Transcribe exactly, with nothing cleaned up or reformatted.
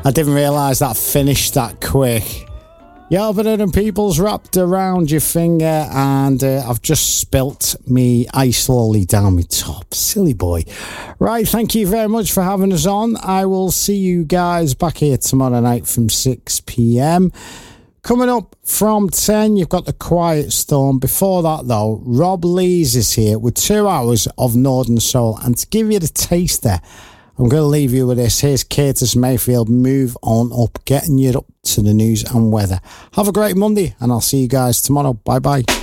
I didn't realise that finished that quick. Yelverton and Peoples wrapped around your finger, and uh, I've just spilt me ice lolly down my top. Silly boy. Right, thank you very much for having us on. I will see you guys back here tomorrow night from six p.m. Coming up from ten, you've got The Quiet Storm. Before that, though, Rob Lees is here with two hours of Northern Soul. And to give you the taster, I'm going to leave you with this. Here's Curtis Mayfield, Move On Up, getting you up to the news and weather. Have a great Monday, and I'll see you guys tomorrow. Bye-bye.